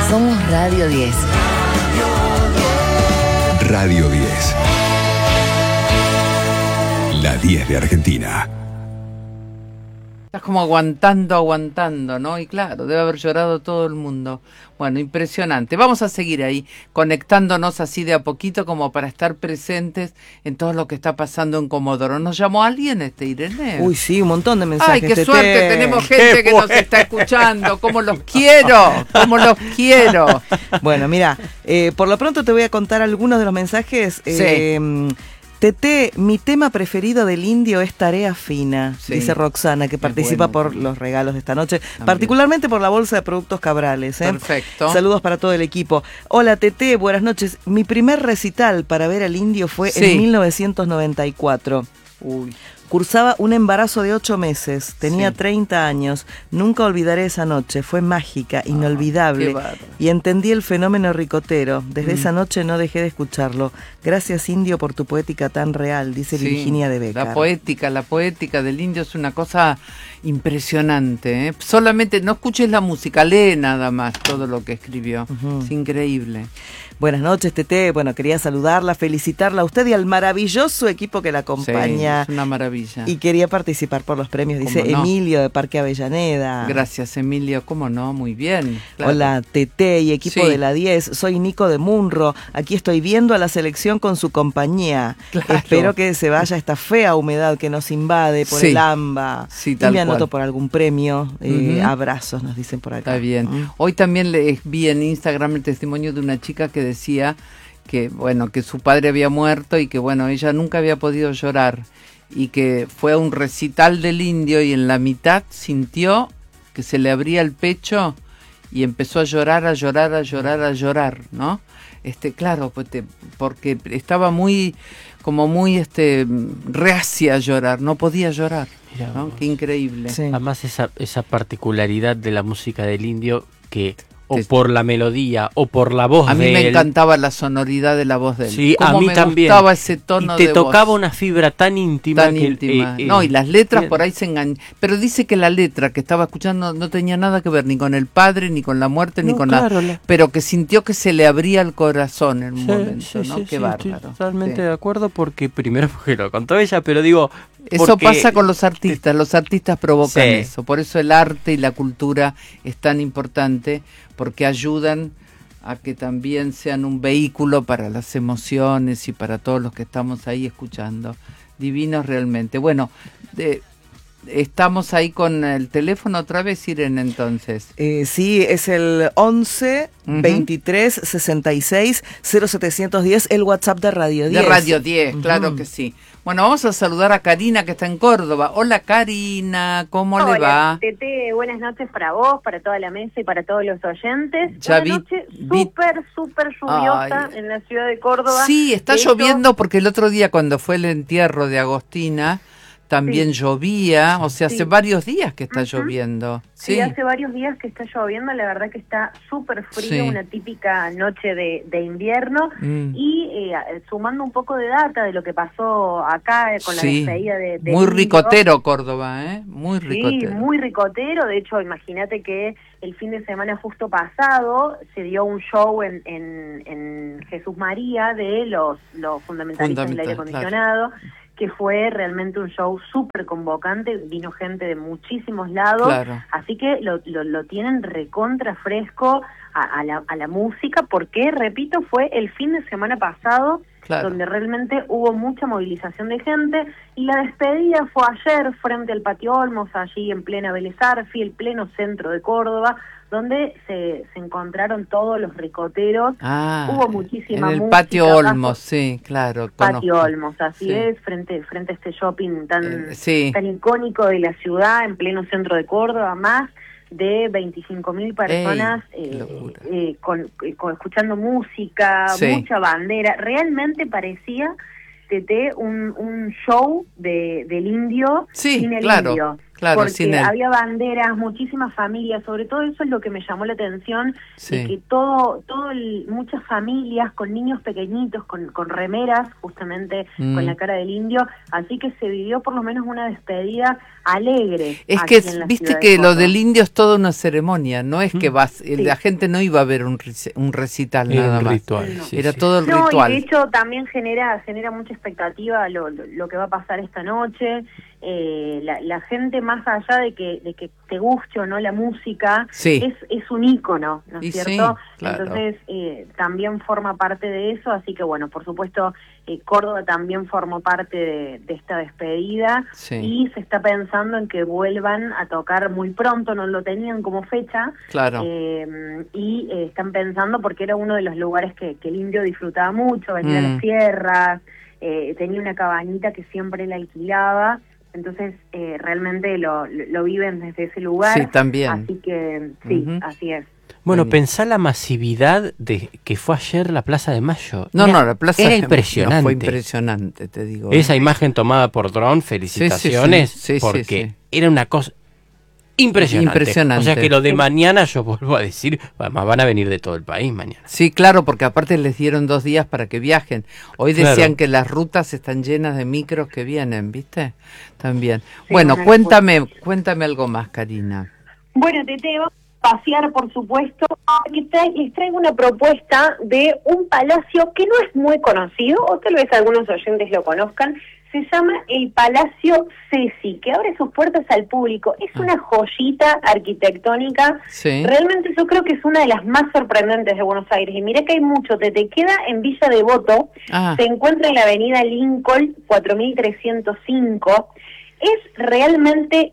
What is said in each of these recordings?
Somos Radio 10. Radio 10. La 10 de Argentina. Estás como aguantando, ¿no? Y claro, debe haber llorado todo el mundo. Bueno, impresionante. Vamos a seguir ahí, conectándonos así de a poquito como para estar presentes en todo lo que está pasando en Comodoro. ¿Nos llamó alguien, Irene? Uy, sí, un montón de mensajes. ¡Ay, qué suerte! Tenemos gente que nos está escuchando. ¡Cómo los quiero! ¡Cómo los quiero! Bueno, mira, por lo pronto te voy a contar algunos de los mensajes. Sí. Tete, mi tema preferido del indio es Tarea Fina, Sí. dice Roxana, que participa bueno, por también. los regalos de esta noche, También. particularmente por la bolsa de productos Cabrales. Perfecto. Saludos para todo el equipo. Hola Tete, buenas noches. Mi primer recital para ver al indio fue Sí. en 1994. Uy. Cursaba un embarazo de 8 meses, tenía Sí. 30 años, nunca olvidaré esa noche, fue mágica, inolvidable, qué bárbaro. y entendí el fenómeno ricotero. Desde esa noche no dejé de escucharlo. Gracias, indio, por tu poética tan real, dice Sí, Virginia de Becar. La poética del indio es una cosa impresionante, ¿eh? Solamente no escuches la música, lee nada más todo lo que escribió. Ujú. Es increíble. Buenas noches, Tete. Bueno, quería saludarla, felicitarla a usted y al maravilloso equipo que la acompaña. Sí, es una maravilla. Y quería participar por los premios, dice ¿Cómo no? Emilio de Parque Avellaneda. Gracias, Emilio. ¿Cómo no? Muy bien. Claro. Hola, Tete y equipo Sí. de la 10. Soy Nico de Munro. Aquí estoy viendo a la selección con su compañía. Claro. Espero que se vaya esta fea humedad que nos invade por Sí. el AMBA. Sí, Y tal me cual. anoto por algún premio. Ujú. Abrazos, nos dicen por acá. Está bien. Mm. Hoy también vi en Instagram el testimonio de una chica que decía que, bueno, que su padre había muerto y que, bueno, ella nunca había podido llorar y que fue a un recital del indio y en la mitad sintió que se le abría el pecho y empezó a llorar, ¿no? Claro, pues porque estaba muy reacia a llorar, no podía llorar, Mirá ¿no? vos. Qué increíble. Sí. Además esa particularidad de la música del indio que o Te- por la melodía o por la voz A mí de me él, encantaba la sonoridad de la voz de él. Sí, a Cómo mí me también. gustaba ese tono y te de tocaba voz. una fibra tan íntima Tan que íntima. No, y las letras por ahí se engañan. Pero dice que la letra que estaba escuchando no tenía nada que ver ni con el padre, ni con la muerte, ni No, con claro, nada. Pero que sintió que se le abría el corazón en un Sí, momento, sí, ¿no? sí, Qué sí, bárbaro. estoy totalmente Sí. de acuerdo porque primero porque lo contó ella, pero digo Eso porque- pasa con los artistas provocan Sí. eso. Por eso el arte y la cultura es tan importante, porque ayudan a que también sean un vehículo para las emociones y para todos los que estamos ahí escuchando. Divinos realmente. Bueno, estamos ahí con el teléfono otra vez, Irene, entonces. Sí, es el 11 Ujú. 23 66 0710, el WhatsApp de Radio 10. De Radio 10, Ujú. claro que sí. Bueno, vamos a saludar a Karina, que está en Córdoba. Hola, Karina, ¿cómo le va? Hola, Tete, buenas noches para vos, para toda la mesa y para todos los oyentes. Ya Una noche súper lluviosa Ay. en la ciudad de Córdoba. Sí, está De hecho, lloviendo porque el otro día cuando fue el entierro de Agostina también llovía, o sea, hace Sí. varios días que está Ujú. lloviendo. Sí, hace varios días que está lloviendo, la verdad que está súper frío, Sí. una típica noche de invierno. Mm. Y sumando un poco de data de lo que pasó acá con la Sí, despedida de muy Indio. ricotero Córdoba, ¿eh? Muy ricotero. Sí, muy ricotero. De hecho, imagínate que el fin de semana justo pasado se dio un show en Jesús María de los fundamentalistas del aire Fundamental, acondicionado, que fue realmente un show súper convocante. Vino gente de muchísimos lados, Claro. así que lo tienen recontra fresco a la música, porque, repito, fue el fin de semana pasado, Claro. donde realmente hubo mucha movilización de gente, y la despedida fue ayer frente al Patio Olmos, allí en plena Vélez Arfi, el pleno centro de Córdoba, donde se encontraron todos los ricoteros. Ah, Hubo muchísima en el música, Patio acá Olmos, sí, claro. Patio conozco. Olmos, así Sí. es, frente a este shopping Sí. tan icónico de la ciudad, en pleno centro de Córdoba, más de 25.000 personas qué locura. escuchando música, Sí. mucha bandera. Realmente parecía, Tete, un show del indio Sí, sin el claro. indio. Claro, porque sin él. había banderas, muchísimas familias, sobre todo eso es lo que me llamó la atención, Sí. de que muchas familias con niños pequeñitos, con remeras, justamente con la cara del indio, así que se vivió por lo menos una despedida alegre. Es aquí que, en la viste ciudad que de lo Córdoba. del indio es toda una ceremonia, no es que la gente no iba a ver un recital Era nada un más. ritual. No. Sí, Era sí. todo el No, ritual. y de hecho también genera mucha expectativa lo que va a pasar esta noche. La gente, más allá de que te guste o no la música, Sí. es un ícono, ¿no es Y sí, cierto? claro. Entonces también forma parte de eso, así que bueno, por supuesto Córdoba también formó parte de esta despedida, Sí. y se está pensando en que vuelvan a tocar muy pronto, no lo tenían como fecha, Claro. y están pensando porque era uno de los lugares que el indio disfrutaba mucho, venir a las Mm. sierras, tenía una cabañita que siempre la alquilaba, entonces realmente lo viven desde ese lugar. Sí, también. Así que sí, Ujú. así es. Bueno, Buenísimo. pensá la masividad de que fue ayer la Plaza de Mayo. No, Era- la plaza era no, impresionante. fue impresionante, te digo. Esa imagen tomada por dron, felicitaciones, Sí, sí, sí, porque sí. era una cosa impresionante. Impresionante. O sea que lo de mañana, yo vuelvo a decir, además van a venir de todo el país mañana. Sí, claro, porque aparte les dieron 2 días para que viajen. Hoy decían Claro. que las rutas están llenas de micros que vienen, ¿viste? También. Sí, Bueno, una cuéntame algo más, Karina. Bueno, Tete, vamos a pasear, por supuesto, que les traigo una propuesta de un palacio que no es muy conocido, o tal vez algunos oyentes lo conozcan. Se llama el Palacio Ceci, que abre sus puertas al público. Es una joyita arquitectónica. Sí. Realmente yo creo que es una de las más sorprendentes de Buenos Aires. Y mira que hay mucho. Te queda en Villa Devoto. Ah. Se encuentra en la avenida Lincoln, 4305. Es realmente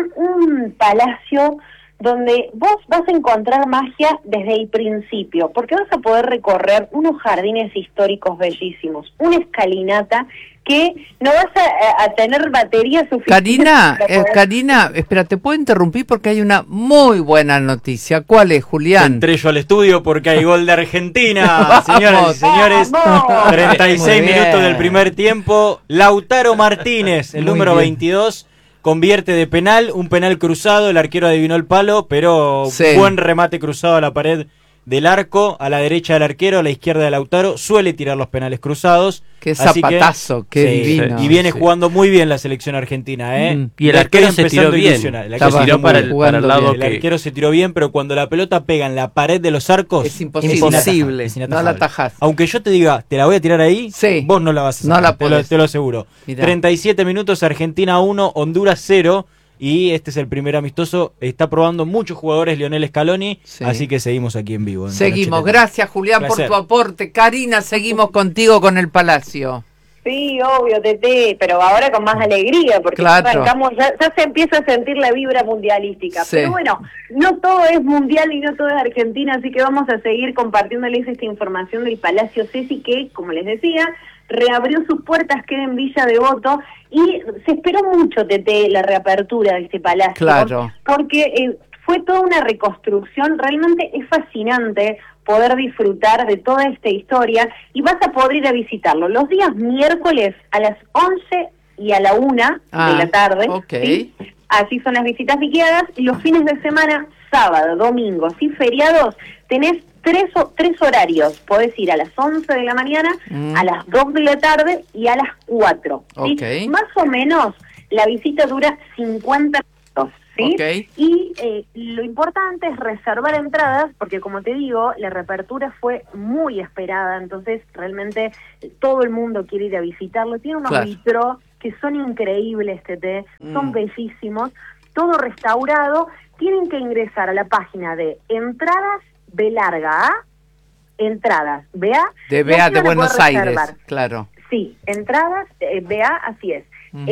un palacio donde vos vas a encontrar magia desde el principio, porque vas a poder recorrer unos jardines históricos bellísimos, una escalinata que no vas a tener batería suficiente. Karina, espera, te puedo interrumpir porque hay una muy buena noticia. ¿Cuál es, Julián? Entré yo al estudio porque hay gol de Argentina, señoras y señores. ¡Vamos! 36 Muy bien. minutos del primer tiempo. Lautaro Martínez, el Muy número bien. 22, convierte de penal, un penal cruzado, el arquero adivinó el palo, pero Sí. buen remate cruzado a la pared del arco, a la derecha del arquero, a la izquierda de Lautaro, suele tirar los penales cruzados. Qué así que- zapatazo, qué sí, divino. y viene Sí. jugando muy bien la selección argentina, ¿eh? Y el arquero se tiró empezando a bien. ilusionar. El Se arquero tiró para jugando el lado bien. el que... arquero se tiró bien, pero cuando la pelota pega en la pared de los arcos, Es imposible. Imposible. es No la inatajable. atajás. Aunque yo te diga, te la voy a tirar ahí, Sí. vos no la vas a No sacar, la te lo, podés. te lo aseguro. Mirá. 37 minutos, Argentina 1, Honduras 0, y este es el primer amistoso. Está probando muchos jugadores Lionel Scaloni, Sí. así que seguimos aquí en vivo. en Seguimos. Cachete. Gracias, Julián, Placer. por tu aporte. Karina, seguimos contigo con el Palacio. Sí, obvio, Tete, pero ahora con más alegría, porque Claro. arrancamos, ya se empieza a sentir la vibra mundialística. Sí. Pero bueno, no todo es mundial y no todo es Argentina, así que vamos a seguir compartiéndoles esta información del Palacio Ceci, que, como les decía, reabrió sus puertas, queda en Villa Devoto, y se esperó mucho, Tete, la reapertura de este palacio. Claro. Porque fue toda una reconstrucción, realmente es fascinante poder disfrutar de toda esta historia, y vas a poder ir a visitarlo los días miércoles a las 11 y a la 1 de la tarde. Ok. ¿sí? Así son las visitas guiadas, y los fines de semana, sábado, domingos y feriados, tenés tres horarios. Podés ir a las 11 de la mañana, a las 2 de la tarde y a las 4. ¿sí? Ok. Más o menos la visita dura 50 minutos. ¿sí? Ok. Y lo importante es reservar entradas, porque como te digo, la reapertura fue muy esperada, entonces realmente todo el mundo quiere ir a visitarlo. Tiene unos Claro. vitros que son increíbles, Tete, son bellísimos, todo restaurado. Tienen que ingresar a la página de Entradas B larga A, Entradas BA. De BA de Buenos Aires, Reservar. claro. Sí, Entradas BA, así es. Ujú.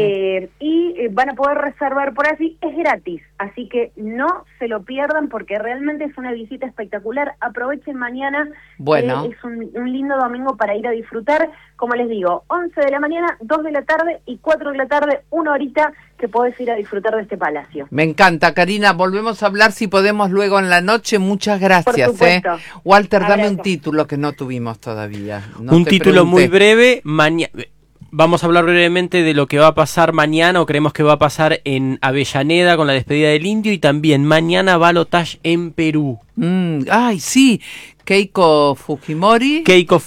Y van a poder reservar por allí, es gratis, así que no se lo pierdan porque realmente es una visita espectacular. Aprovechen mañana, Bueno. es un lindo domingo para ir a disfrutar. Como les digo, 11 de la mañana, 2 de la tarde y 4 de la tarde, una horita que podés ir a disfrutar de este palacio. Me encanta, Karina. Volvemos a hablar si podemos luego en la noche. Muchas gracias. Por supuesto. Walter, dame Abrazo. un título que no tuvimos todavía. No un te título muy pregunté. breve, Vamos a hablar brevemente de lo que va a pasar mañana, o creemos que va a pasar en Avellaneda con la despedida del Indio, y también mañana balotaje en Perú. Ay, sí, Keiko Fujimori,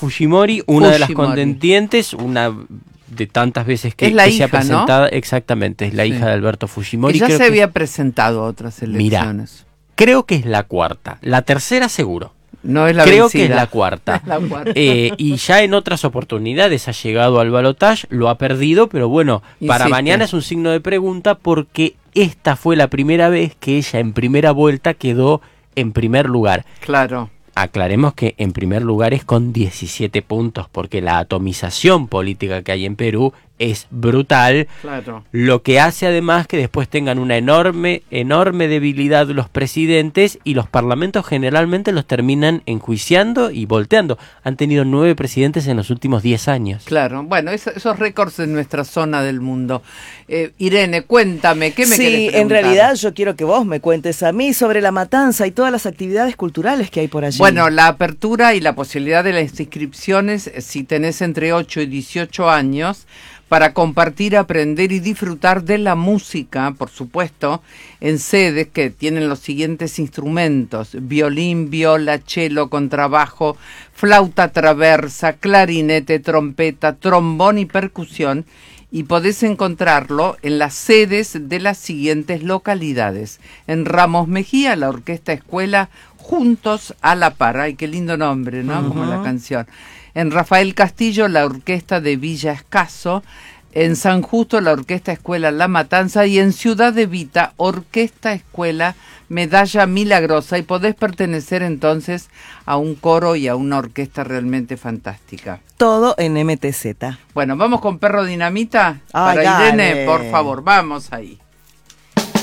una de las contendientes, una de tantas veces que, es la que hija, se ha presentado, ¿no? Exactamente, es la Sí. hija de Alberto Fujimori. que ya Creo se que había presentado a otras elecciones. creo que es la cuarta, la tercera seguro. No es la Creo vencida. que es la cuarta. Es la cuarta. Y ya en otras oportunidades ha llegado al balotaje, lo ha perdido, pero bueno, para Insiste. mañana es un signo de pregunta, porque esta fue la primera vez que ella en primera vuelta quedó en primer lugar. Claro. Aclaremos que en primer lugar es con 17 puntos, porque la atomización política que hay en Perú es brutal, Claro. lo que hace además que después tengan una enorme debilidad los presidentes, y los parlamentos generalmente los terminan enjuiciando y volteando. Han tenido 9 presidentes en los últimos 10 años. Claro, bueno, esos récords en nuestra zona del mundo. Irene, cuéntame, ¿qué me querés Sí, preguntar? en realidad yo quiero que vos me cuentes a mí sobre la matanza y todas las actividades culturales que hay por allí. Bueno, la apertura y la posibilidad de las inscripciones, si tenés entre 8 y 18 años, para compartir, aprender y disfrutar de la música, por supuesto, en sedes que tienen los siguientes instrumentos: violín, viola, cello, contrabajo, flauta traversa, clarinete, trompeta, trombón y percusión. Y podés encontrarlo en las sedes de las siguientes localidades: en Ramos Mejía, la Orquesta Escuela Juntos a la Par. Ay, qué lindo nombre, ¿no? Como la canción. En Rafael Castillo, la Orquesta de Villa Escaso. En San Justo, la Orquesta Escuela La Matanza. Y en Ciudad de Vita, Orquesta Escuela Medalla Milagrosa. Y podés pertenecer entonces a un coro y a una orquesta realmente fantástica. Todo en MTZ. Bueno, vamos con Perro Dinamita. Ay, Para Irene, dale. por favor, vamos ahí.